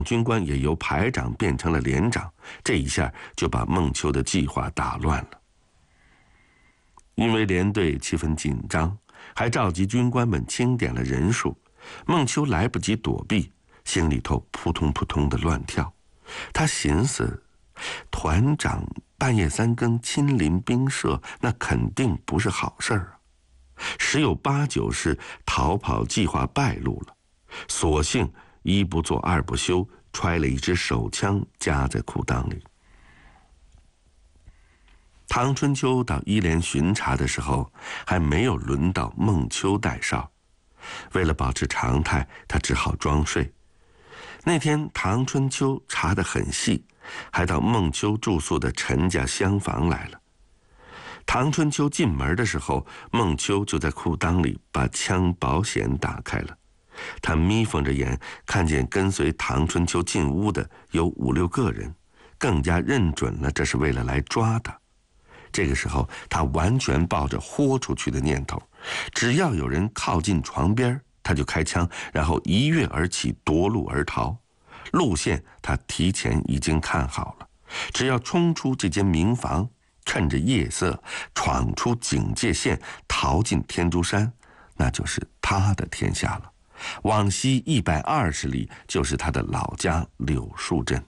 军官也由排长变成了连长，这一下就把孟秋的计划打乱了。因为连队气氛紧张，还召集军官们清点了人数，孟秋来不及躲避，心里头扑通扑通的乱跳。他寻思，团长半夜3更亲临兵舍，那肯定不是好事啊，十有八九是逃跑计划败露了。索性一不做二不休，揣了一支手枪夹在裤裆里。唐春秋到一连巡查的时候，还没有轮到孟秋带哨。为了保持常态，他只好装睡。那天唐春秋查得很细，还到孟秋住宿的陈家厢房来了。唐春秋进门的时候，孟秋就在裤裆里把枪保险打开了。他眯缝着眼，看见跟随唐春秋进屋的有5、6个人，更加认准了这是为了来抓他。这个时候，他完全抱着豁出去的念头，只要有人靠近床边，他就开枪，然后一跃而起，夺路而逃。路线他提前已经看好了，只要冲出这间民房，趁着夜色闯出警戒线，逃进天竺山，那就是他的天下了。往西120里就是他的老家柳树镇。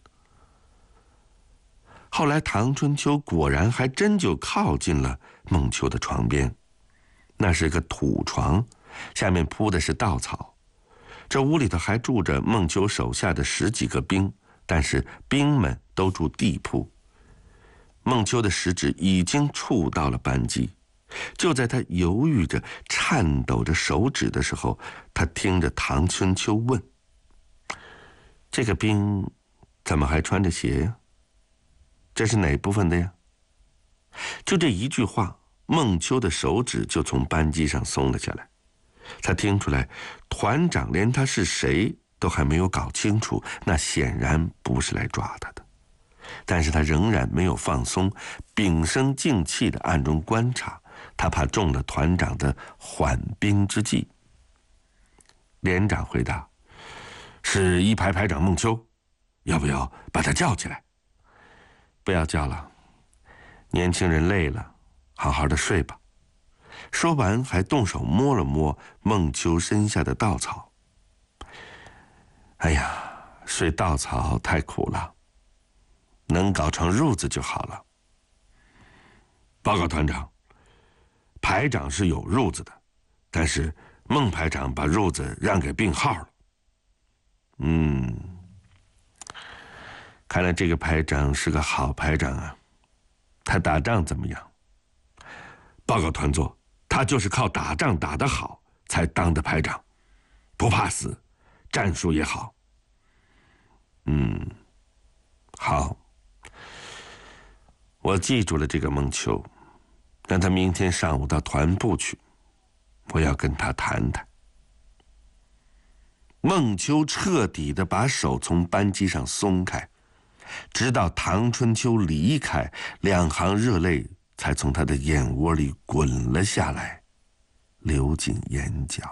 后来唐春秋果然还真就靠近了孟秋的床边，那是个土床，下面铺的是稻草。这屋里头还住着孟秋手下的10几个兵，但是兵们都住地铺。孟秋的食指已经触到了扳机，就在他犹豫着颤抖着手指的时候，他听着唐春秋问：这个兵怎么还穿着鞋呀？这是哪部分的呀？就这一句话，孟秋的手指就从扳机上松了下来。他听出来，团长连他是谁都还没有搞清楚，那显然不是来抓他的。但是他仍然没有放松，屏声静气地暗中观察，他怕中了团长的缓兵之计。连长回答：是1排排长孟秋，要不要把他叫起来？不要叫了，年轻人累了，好好的睡吧。说完还动手摸了摸孟秋身下的稻草。哎呀，睡稻草太苦了，能搞成褥子就好了。报告团长，排长是有褥子的，但是孟排长把褥子让给病号了。看来这个排长是个好排长啊，他打仗怎么样？报告团座，他就是靠打仗打得好才当的排长，不怕死，战术也好。好，我记住了这个孟秋，让他明天上午到团部去，我要跟他谈谈。孟秋彻底地把手从扳机上松开，直到唐春秋离开，2行热泪才从他的眼窝里滚了下来，流进眼角。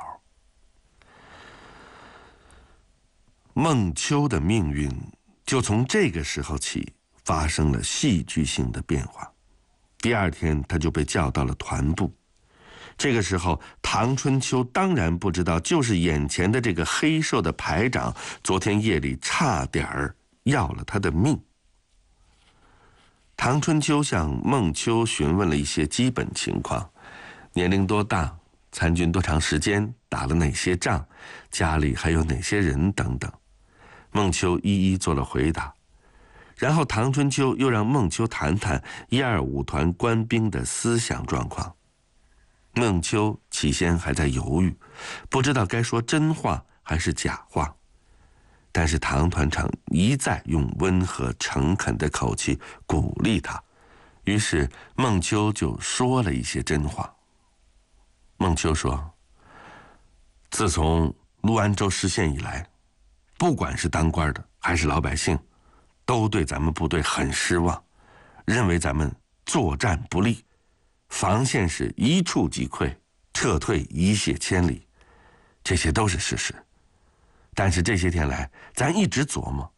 孟秋的命运就从这个时候起发生了戏剧性的变化。第2天，他就被叫到了团部。这个时候，唐春秋当然不知道，就是眼前的这个黑瘦的排长，昨天夜里差点儿要了他的命。唐春秋向孟秋询问了一些基本情况：年龄多大，参军多长时间，打了哪些仗，家里还有哪些人等等。孟秋一一做了回答。然后唐春秋又让孟秋谈谈125团官兵的思想状况。孟秋起先还在犹豫，不知道该说真话还是假话，但是唐团长一再用温和诚恳的口气鼓励他，于是孟秋就说了一些真话。孟秋说，自从陆安州失陷以来，不管是当官的还是老百姓，都对咱们部队很失望，认为咱们作战不利，防线是一触即溃，撤退一泻千里，这些都是事实。但是这些天来，咱一直琢磨，